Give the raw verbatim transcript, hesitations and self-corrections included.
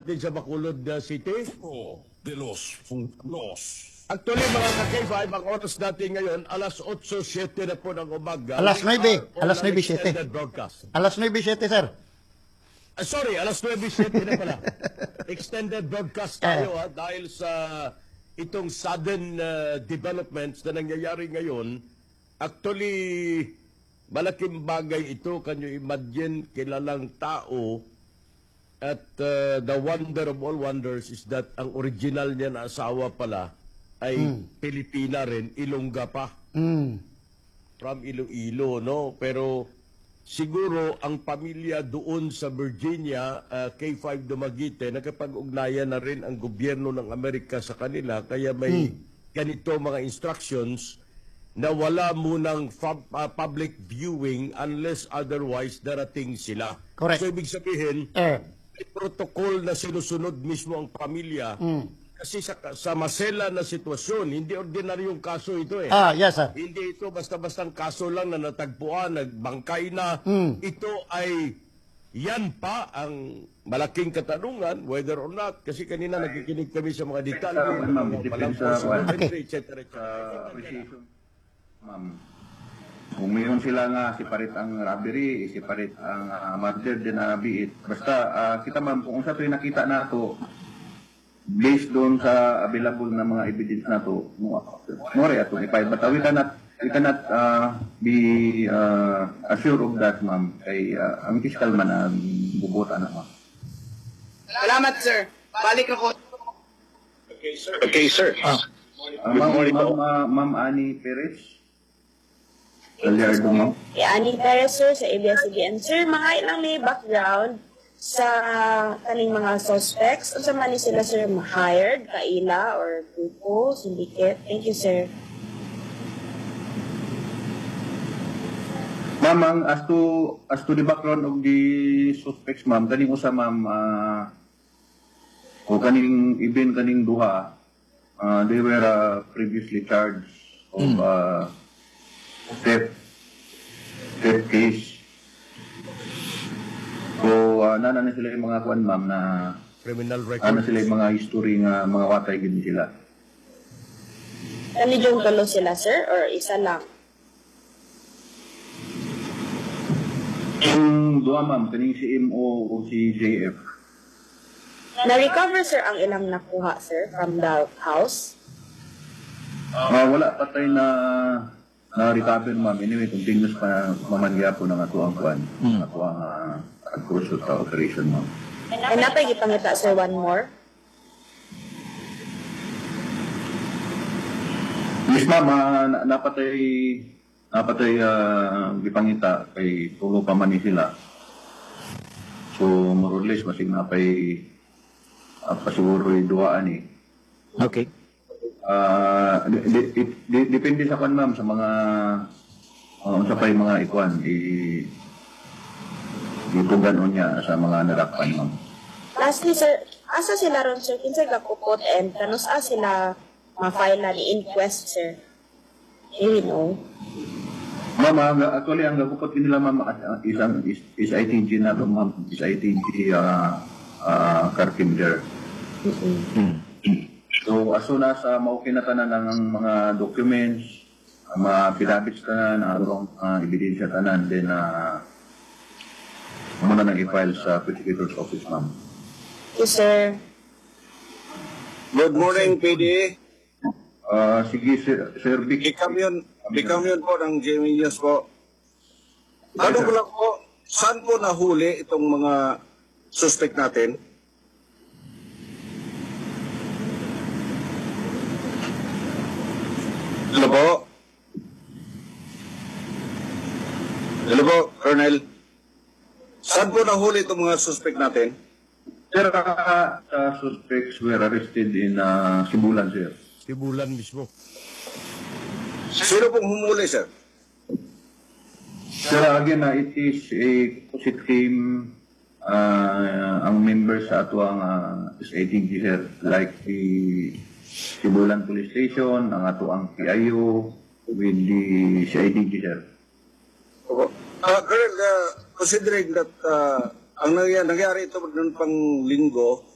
din sa Bacolod uh, City. Oh, de los Fundalos. Actually, mga ka-K five, ang oras natin ngayon, alas eight seven na po ng umaga. Alas We nine, are on alas an nine seven. extended broadcast. Alas nine seven, sir. Ah, sorry, alas nine seven na pala. Extended broadcast tayo ha, dahil sa itong sudden uh, developments na nangyayari ngayon. Actually, malaking bagay ito. Can you imagine, kilalang tao at uh, the wonder of all wonders is that ang original niya na asawa pala ay mm. Pilipina rin, Ilongga pa. Mm. From Iloilo, no? Pero siguro ang pamilya doon sa Virginia, uh, K five Dumaguete, nakapag-ugnayan na rin ang gobyerno ng Amerika sa kanila, kaya may mm. ganito mga instructions na wala munang fab, uh, public viewing unless otherwise darating sila. Correct. So ibig sabihin, Eh. may protocol na sinusunod mismo ang pamilya. Mm. Kasi sa, sa masela na sitwasyon, hindi ordinaryong kaso ito eh. Ah, yes, sir. Hindi ito basta-bastang kaso lang na natagpuan, nagbangkay na. Mm. Ito ay, yan pa ang malaking katanungan, whether or not, kasi kanina nakikinig kami sa mga detalye, Ma'am, mga depende palangkos, sa- elementary, et cetera, et Sa cetera. appreciation, ma'am. Kung mayroon sila nga separate ang robbery, separate ang uh, murder din na biit. Basta ah, kita ma'am, kung sa ito yung nakita na ito, based doon sa available na mga evidence na ito, more ato ipahid. But uh, we cannot, we cannot uh, be uh, assured of that, ma'am. Kay uh, ang fiscal man na bubuta na, ma'am. Salamat, sir. Balik ako. Okay, sir. Uh, ma'am, ma'am, uh, ma'am Annie Perez. Galyardo, ma'am. Kay Annie Perez, sir, sa A B S C B N. Sir, mga ilang may background sa kaning mga suspects. Unsa man ni sila, sir, hired, kaila, or grupo, syndicate? Thank you, sir. Ma'am, ang as to as to the background of the suspects, ma'am, kaning usa, ma'am, uh, o kaning even kaning duha, uh, they were uh, previously charged of uh, theft, theft case. So, uh, nana na sila yung mga kuan, ma'am, na Criminal ano record. sila yung mga history nga mga watay gid sila. Ano yung kalo sila, sir, or isa lang? Yung duha, ma'am, kaning si M O o si J F. Na-recover, sir, ang ilang nakuha, sir, from the house? Uh, wala patay na na recover, ma'am. Anyway, continuous pa mamangya po ng ato ang kuan. Mm. Ato ang uh, cruise sa operation, ma'am. And napay gipangita, sir, one more? Yes, ma'am, uh, na- napatay napatay uh, gipangita kay tulo pa man ni sila. So, more or less, masig napay uh, pasiguro yung duwaan eh. Okay. Ah, di, di, di, depende sa kwan, ma'am, sa mga uh, unsa pa yung mga ikwan i itugan niya sa mga nadakpan, ma'am. Lastly, sir, asa sila ron, sir? Kinsa gakupot and kanus a sila ma-file na ni inquest, sir? You know. Ma'am, ang- actually, ang gagupot din nila, ma'am, uh, isang is, is I T G na to, ma'am. Is I T G uh, uh, Carpenter. So, as soon as uh, maukay na tanan ng mga documents, uh, mga pinabits tanan, ang uh, ebidensya tanan, then uh, muna nang i-file sa prosecutor's office, ma'am. Thank you, sir. Good morning, P D. Uh, sige, Sir, Sir Vic. Bikamyon, bikamyon po ng J M News po. Ano ko lang po, saan po nahuli itong mga suspect natin? Hello po? Hello po, Colonel. Saan po nahuli itong mga suspect natin? Sir, uh, uh, suspects were arrested in uh, Sibulan, sir. Tibulan mismo. Sino pong humuli, sir? Sir, again, uh, it is a composite team. Uh, ang members sa ato ang uh, S A T G, sir, like the Sibulan Police Station, ang ato ang P I O, with the S A T G, sir. Uh, Colonel, uh, considering that uh, ang nangyari, nangyari ito noon pang linggo,